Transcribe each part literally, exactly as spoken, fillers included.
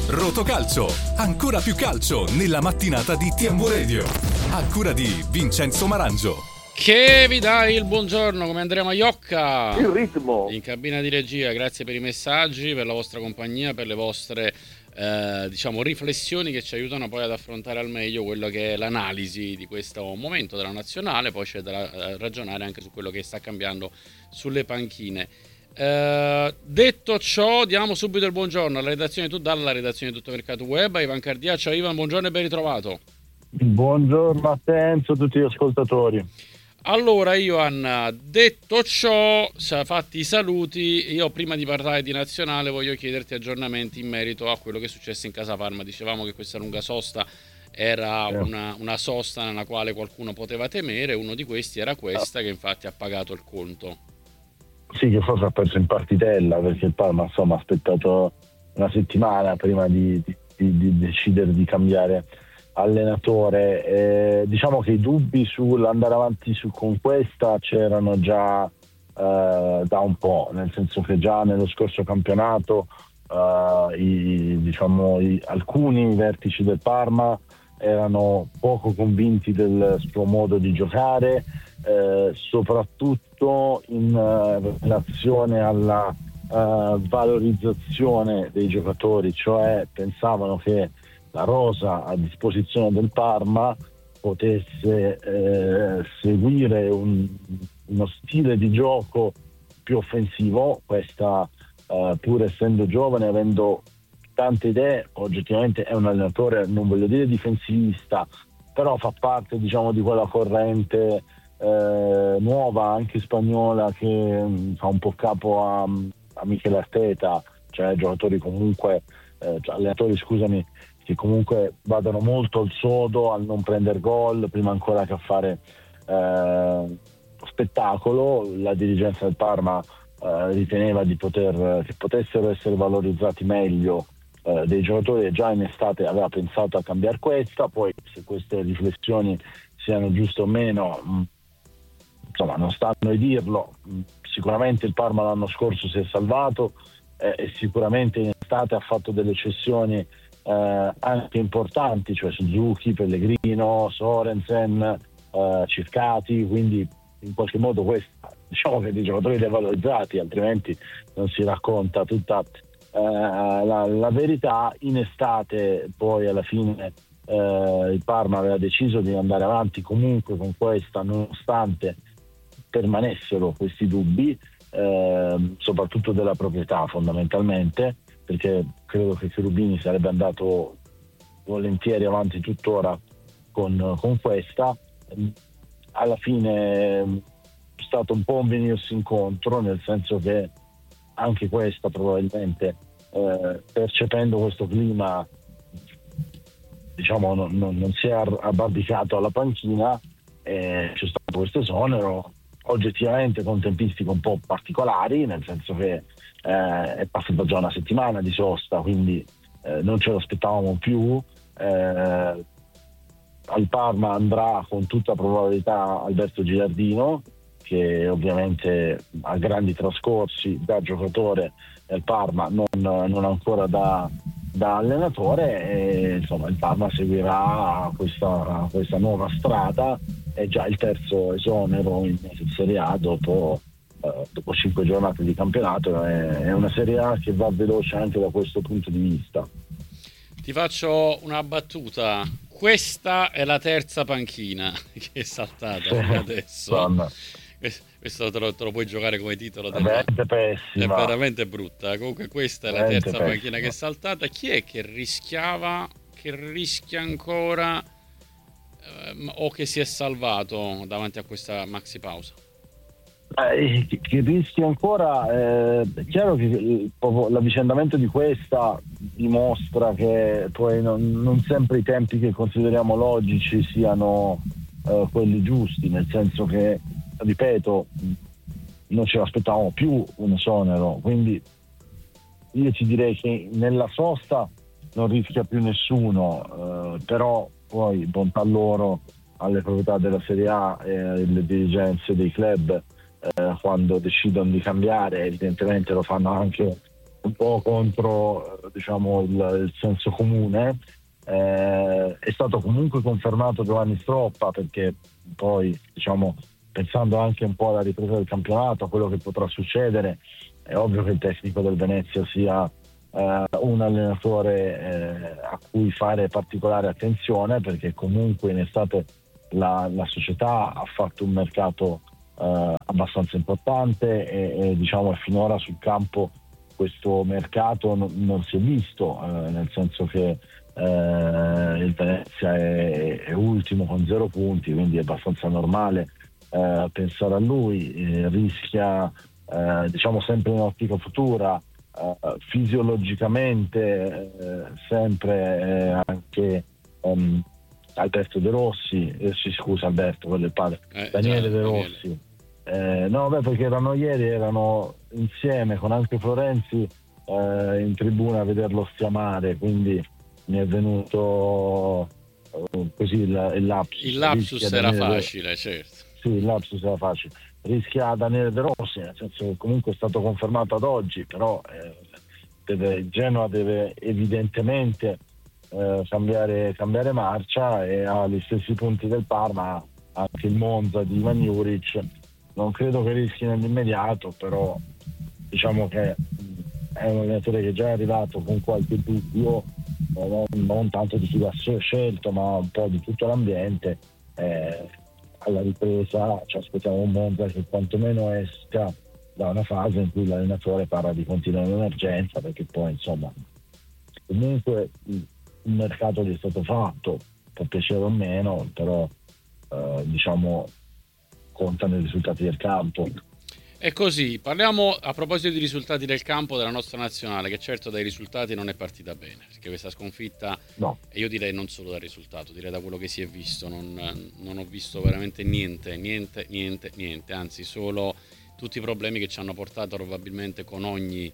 Rotocalcio, ancora più calcio nella mattinata di T M Radio. A cura di Vincenzo Marangio. Che vi dai il buongiorno, come Andrea Maiocca. Il ritmo. In cabina di regia, grazie per i messaggi, per la vostra compagnia, per le vostre eh, diciamo riflessioni che ci aiutano poi ad affrontare al meglio quello che è l'analisi di questo momento della nazionale. Poi c'è da eh, ragionare anche su quello che sta cambiando sulle panchine. Uh, detto ciò, diamo subito il buongiorno alla redazione tu, dalla redazione di Tutto Mercato Web a Ivan Cardia. Ciao Ivan, buongiorno e ben ritrovato. Buongiorno a te Enzo, a tutti gli ascoltatori. Allora Ivan, detto ciò, fatti i saluti, io prima di parlare di nazionale voglio chiederti aggiornamenti in merito a quello che è successo in casa Parma. Dicevamo che questa lunga sosta era eh. una, una sosta nella quale qualcuno poteva temere, uno di questi era questa, che infatti ha pagato il conto. Sì, che forse ha perso in partitella, perché il Parma insomma ha aspettato una settimana prima di, di, di decidere di cambiare allenatore. Eh, diciamo che i dubbi sull'andare avanti su, con questa c'erano già eh, da un po', nel senso che già nello scorso campionato eh, i, diciamo, i, alcuni vertici del Parma erano poco convinti del suo modo di giocare, eh, soprattutto in uh, relazione alla uh, valorizzazione dei giocatori, cioè pensavano che la rosa a disposizione del Parma potesse eh, seguire un, uno stile di gioco più offensivo. Questa uh, pur essendo giovane, avendo tante idee, oggettivamente è un allenatore, non voglio dire difensivista, però fa parte diciamo di quella corrente eh, nuova, anche spagnola, che mh, fa un po' capo a, a Mikel Arteta, cioè giocatori comunque eh, cioè allenatori scusami che comunque vadano molto al sodo, al non prendere gol prima ancora che a fare eh, spettacolo. La dirigenza del Parma eh, riteneva di poter che potessero essere valorizzati meglio Uh, dei giocatori, e già in estate aveva pensato a cambiare questa. Poi se queste riflessioni siano giuste o meno mh, insomma non sta a noi dirlo. Mh, sicuramente il Parma l'anno scorso si è salvato eh, e sicuramente in estate ha fatto delle cessioni eh, anche importanti, cioè Suzuki, Pellegrino, Sorensen, eh, Circati, quindi in qualche modo questa diciamo che dei giocatori devalorizzati, altrimenti non si racconta tutta Uh, la, la verità. In estate poi alla fine uh, il Parma aveva deciso di andare avanti comunque con questa, nonostante permanessero questi dubbi, uh, soprattutto della proprietà fondamentalmente, perché credo che Cherubini sarebbe andato volentieri avanti tuttora con, con questa. Alla fine è stato un po' un venirsi incontro, nel senso che anche questa probabilmente eh, percependo questo clima diciamo non, non, non si è abbarbicato alla panchina, eh, c'è stato questo esonero oggettivamente con tempistiche un po' particolari, nel senso che eh, è passata già una settimana di sosta, quindi eh, non ce lo aspettavamo più. Eh, al Parma andrà con tutta probabilità Alberto Gilardino, che ovviamente ha grandi trascorsi da giocatore del Parma, non, non ancora da, da allenatore, e insomma il Parma seguirà questa, questa nuova strada. È già il terzo esonero in Serie A dopo, eh, dopo cinque giornate di campionato. È, è una Serie A che va veloce anche da questo punto di vista. Ti faccio una battuta: questa è la terza panchina che è saltata adesso. Donna. Questo te lo, te lo puoi giocare come titolo è veramente pessima, è veramente brutta. Comunque questa è la veramente terza pessima. panchina che è saltata. Chi è che rischiava, che rischia ancora ehm, o che si è salvato davanti a questa maxi pausa? Eh, che, che rischia ancora, eh, è chiaro che il, l'avvicendamento di questa dimostra che poi non, non sempre i tempi che consideriamo logici siano eh, quelli giusti, nel senso che, ripeto, non ce l'aspettavamo più un esonero, quindi io ti direi che nella sosta non rischia più nessuno, eh, però poi bontà loro alle proprietà della Serie A e alle dirigenze dei club, eh, quando decidono di cambiare evidentemente lo fanno anche un po' contro diciamo il, il senso comune. Eh, è stato comunque confermato Giovanni Stroppa, perché poi diciamo pensando anche un po' alla ripresa del campionato, a quello che potrà succedere, è ovvio che il tecnico del Venezia sia eh, un allenatore eh, a cui fare particolare attenzione, perché comunque in estate la, la società ha fatto un mercato eh, abbastanza importante e, e diciamo finora sul campo questo mercato non, non si è visto, eh, nel senso che eh, il Venezia è, è ultimo con zero punti, quindi è abbastanza normale eh, pensare a lui. Eh, rischia eh, diciamo sempre in ottica futura, eh, fisiologicamente eh, sempre eh, anche um, Alberto De Rossi, eh, sì, scusa Alberto, quello è il padre, eh, Daniele già, De Daniele. Rossi. Eh, no, beh, perché erano ieri, erano insieme con anche Florenzi eh, in tribuna a vederlo schiamare, quindi mi è venuto eh, così il, il lapsus. Il lapsus Rischia era Daniele De- facile, certo. Sì, il lapsus era facile. Rischia Daniele De Rossi, nel senso che comunque è stato confermato ad oggi, però eh, deve, Genoa deve evidentemente eh, cambiare, cambiare marcia e ha gli stessi punti del Parma, anche il Monza di Ivan Juric. Non credo che rischi nell'immediato, però diciamo che è un allenatore che già è arrivato con qualche dubbio, eh, non, non tanto di chi l'ha scelto, ma un po' di tutto l'ambiente. Eh, alla ripresa ci aspettiamo un Monza che quantomeno esca da una fase in cui l'allenatore parla di continuare l'emergenza, perché poi insomma comunque il mercato gli è stato fatto, può piacere o meno, però eh, diciamo contano i risultati del campo. E così, parliamo a proposito di risultati del campo della nostra nazionale, che certo dai risultati non è partita bene, perché questa sconfitta, No. e io direi non solo dal risultato, direi da quello che si è visto, non, non ho visto veramente niente, niente, niente, niente, anzi solo tutti i problemi che ci hanno portato probabilmente con ogni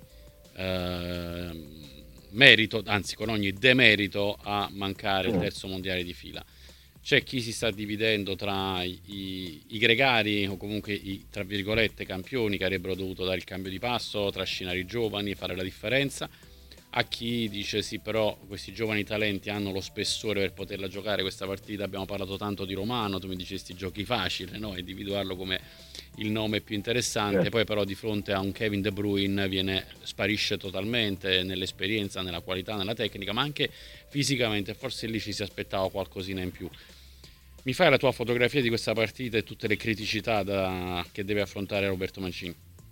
eh, merito, anzi con ogni demerito a mancare il terzo mondiale di fila. C'è chi si sta dividendo tra i, i, i gregari o comunque i tra virgolette campioni che avrebbero dovuto dare il cambio di passo, trascinare i giovani, fare la differenza, a chi dice sì però questi giovani talenti hanno lo spessore per poterla giocare questa partita. Abbiamo parlato tanto di Romano, tu mi dicesti giochi facile, no? Individuarlo come il nome più interessante, Sì. poi però di fronte a un Kevin De Bruyne viene, sparisce totalmente nell'esperienza, nella qualità, nella tecnica, ma anche fisicamente, forse lì ci si aspettava qualcosina in più. Mi fai la tua fotografia di questa partita e tutte le criticità da, che deve affrontare Roberto Mancini?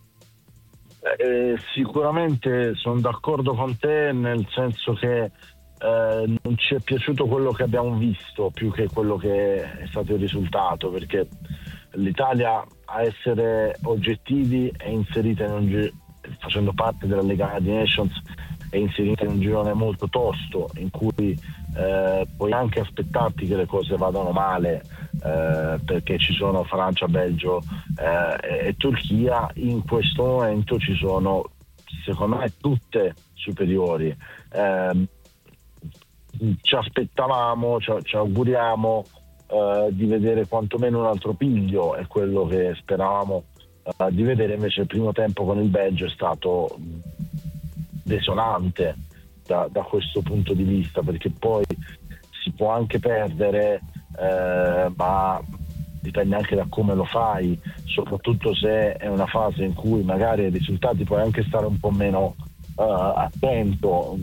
Eh, sicuramente sono d'accordo con te, nel senso che eh, non ci è piaciuto quello che abbiamo visto più che quello che è stato il risultato, perché l'Italia, a essere oggettivi, è inserita in un gi- facendo parte della Lega di Nations, è inserita in un girone molto tosto in cui eh, puoi anche aspettarti che le cose vadano male, eh, perché ci sono Francia, Belgio eh, e Turchia. In questo momento ci sono, secondo me, tutte superiori. Eh, ci aspettavamo, ci, ci auguriamo eh, di vedere quantomeno un altro piglio, è quello che speravamo eh, di vedere. Invece il primo tempo con il Belgio è stato desolante da, da questo punto di vista, perché poi si può anche perdere, eh, ma dipende anche da come lo fai, soprattutto se è una fase in cui magari ai risultati puoi anche stare un po' meno uh, attento.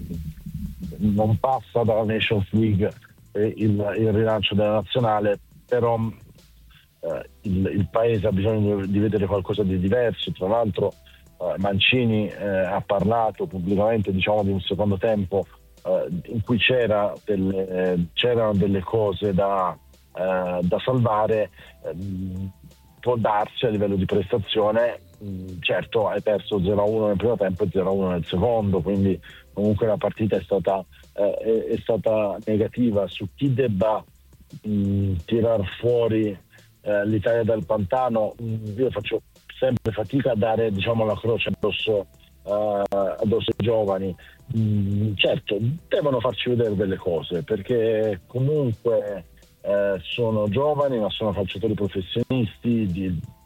Non passa dalla Nations League eh, il, il rilancio della nazionale, però eh, il, il paese ha bisogno di vedere qualcosa di diverso. Tra l'altro Mancini eh, ha parlato pubblicamente, diciamo, di un secondo tempo eh, in cui c'era delle, eh, c'erano delle cose da, eh, da salvare. Eh, può darsi a livello di prestazione, mh, certo hai perso zero a uno nel primo tempo e zero a uno nel secondo, quindi comunque la partita è stata, eh, è, è stata negativa. Su chi debba mh, tirar fuori eh, l'Italia dal pantano, mh, io faccio sempre fatica a dare, diciamo, la croce addosso, uh, addosso ai giovani. Mm, certo, devono farci vedere delle cose, perché comunque eh, sono giovani, ma sono calciatori professionisti di,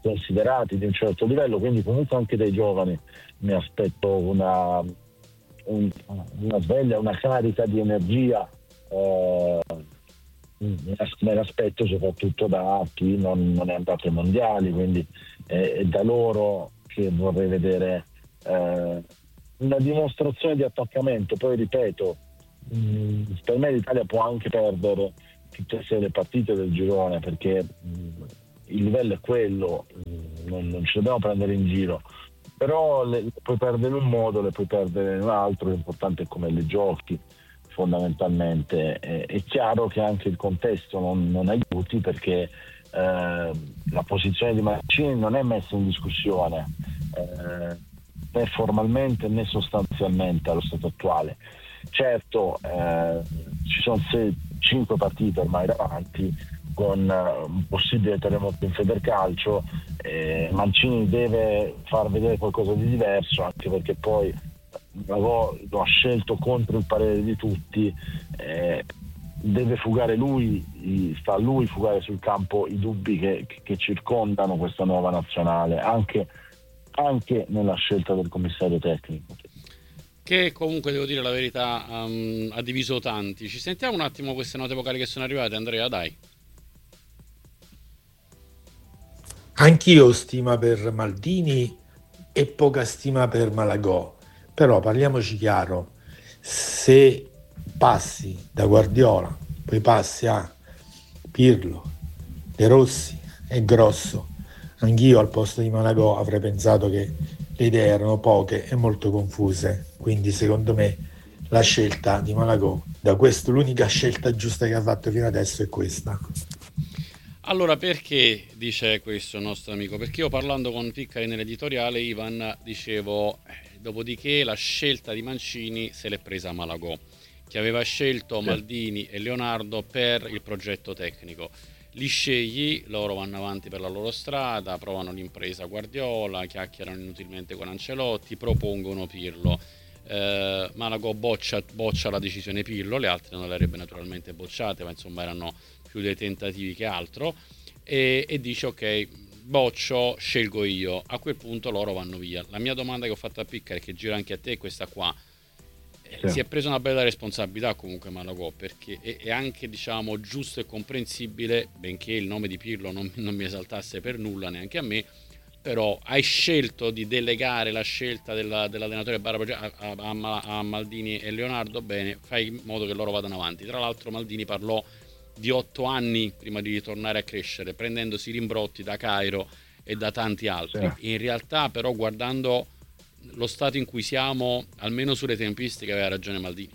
considerati di un certo livello, quindi comunque anche dai giovani mi aspetto una, un, una sveglia, una carica di energia, eh, me l'aspetto soprattutto da chi non, non è andato ai mondiali, quindi è, è da loro che vorrei vedere eh, una dimostrazione di attaccamento. Poi ripeto, mh, per me l'Italia può anche perdere tutte e sei le partite del girone, perché mh, il livello è quello, mh, non, non ci dobbiamo prendere in giro, però le, le puoi perdere in un modo, le puoi perdere in un altro, l'importante è come le giochi fondamentalmente. È, è chiaro che anche il contesto non, non aiuti, perché eh, la posizione di Mancini non è messa in discussione eh, né formalmente né sostanzialmente allo stato attuale. Certo, eh, ci sono sei, cinque partite ormai davanti, con uh, un possibile terremoto in Federcalcio. eh, Mancini deve far vedere qualcosa di diverso, anche perché poi lo, lo ha scelto contro il parere di tutti. eh, deve fugare lui, sta a lui fugare sul campo i dubbi che, che circondano questa nuova nazionale, anche, anche nella scelta del commissario tecnico, che comunque, devo dire la verità, um, ha diviso tanti. Ci sentiamo un attimo queste note vocali che sono arrivate, Andrea, dai. Anch'io ho stima per Maldini e poca stima per Malagò, però parliamoci chiaro: se passi da Guardiola, poi passi a Pirlo, De Rossi e Grosso, anch'io al posto di Malagò avrei pensato che le idee erano poche e molto confuse, quindi secondo me la scelta di Malagò, da questo l'unica scelta giusta che ha fatto fino adesso è questa. Allora, perché dice questo il nostro amico? Perché io, parlando con Piccari nell'editoriale, Ivan, dicevo eh, dopodiché la scelta di Mancini se l'è presa Malagò, che aveva scelto sì. Maldini e Leonardo per il progetto tecnico. Li scegli, loro vanno avanti per la loro strada, provano l'impresa Guardiola, chiacchierano inutilmente con Ancelotti, propongono Pirlo. Eh, Malagò boccia, boccia la decisione Pirlo, le altre non le avrebbe naturalmente bocciate, ma insomma erano più dei tentativi che altro, e, e dice ok, boccio, scelgo io. A quel punto loro vanno via. La mia domanda che ho fatto a Piccari, che gira anche a te, è questa qua. Sì. Si è preso una bella responsabilità comunque Malagò, perché è, è anche, diciamo, giusto e comprensibile, benché il nome di Pirlo non, non mi esaltasse per nulla neanche a me, però hai scelto di delegare la scelta della, dell'allenatore barra a, a, a Maldini e Leonardo. Bene, fai in modo che loro vadano avanti. Tra l'altro Maldini parlò di otto anni prima di ritornare a crescere, prendendosi rimbrotti da Cairo e da tanti altri. Sì. In realtà però, guardando lo stato in cui siamo, almeno sulle tempistiche aveva ragione Maldini.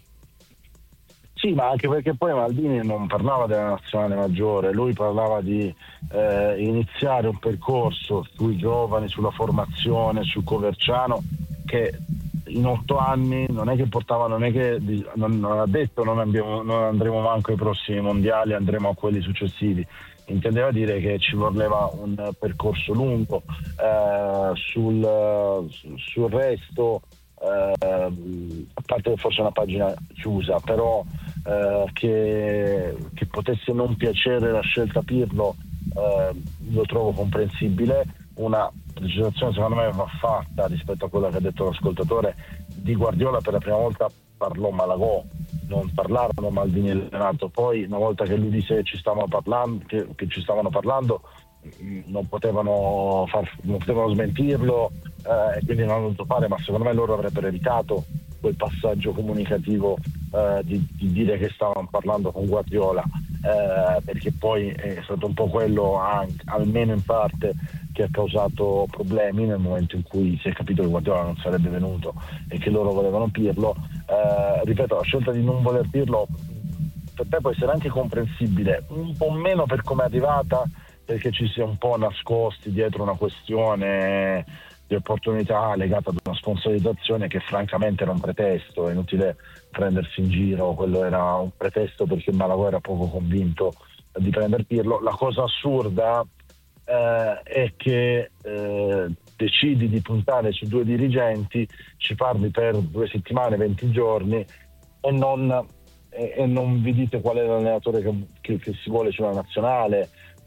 Sì, ma anche perché poi Maldini non parlava della nazionale maggiore, lui parlava di eh, iniziare un percorso sui giovani, sulla formazione, su Coverciano, che in otto anni non è che portava, non è che non, non ha detto non, abbiamo, non andremo manco ai prossimi mondiali, andremo a quelli successivi. Intendeva dire che ci voleva un percorso lungo. eh, sul, sul resto, eh, a parte che forse è una pagina chiusa, però eh, che, che potesse non piacere la scelta Pirlo, eh, lo trovo comprensibile. Una precisazione secondo me va fatta rispetto a quello che ha detto l'ascoltatore: di Guardiola per la prima volta parlò Malagò, non parlarono Maldini e Leonardo. Poi una volta che lui disse che ci stavano parlando, che, che ci stavano parlando non potevano far, non potevano smentirlo, eh, e quindi non hanno dovuto fare, ma secondo me loro avrebbero evitato quel passaggio comunicativo eh, di, di dire che stavano parlando con Guardiola, eh, perché poi è stato un po' quello, anche, almeno in parte, che ha causato problemi nel momento in cui si è capito che Guardiola non sarebbe venuto e che loro volevano Pirlo. Eh, ripeto, la scelta di non voler Pirlo per te può essere anche comprensibile, un po' meno per come è arrivata, perché ci si è un po' nascosti dietro una questione di opportunità legata ad una sponsorizzazione che francamente era un pretesto, è inutile prendersi in giro, quello era un pretesto perché Malagò era poco convinto di prendere Pirlo. La cosa assurda eh, è che eh, decidi di puntare su due dirigenti, ci parli per due settimane, venti giorni e non, e, e non vi dite qual è l'allenatore che, che, che si vuole sulla nazionale.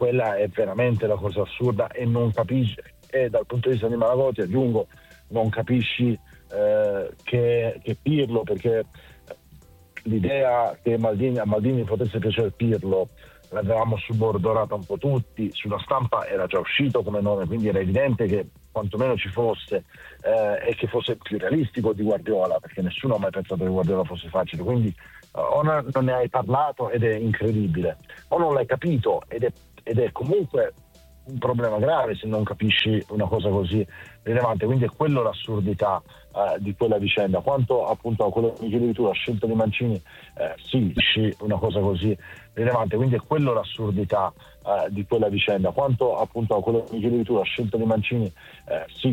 quella è veramente la cosa assurda e non capisci, e dal punto di vista di Malagò ti aggiungo, non capisci eh, che, che Pirlo, perché l'idea che Maldini, a Maldini potesse piacere Pirlo l'avevamo subordonata un po' tutti, sulla stampa era già uscito come nome, quindi era evidente che quantomeno ci fosse eh, e che fosse più realistico di Guardiola, perché nessuno ha mai pensato che Guardiola fosse facile, quindi uh, o non ne hai parlato ed è incredibile, o non l'hai capito ed è, ed è comunque un problema grave se non capisci una cosa così rilevante. Quindi è quello l'assurdità eh, di quella vicenda, quanto appunto a quello che dicevi tu, la scelta di Mancini, eh, sì, capisci una cosa così rilevante, quindi è quello l'assurdità eh, di quella vicenda, quanto appunto a quello che dicevi tu, la scelta di Mancini, eh, sì,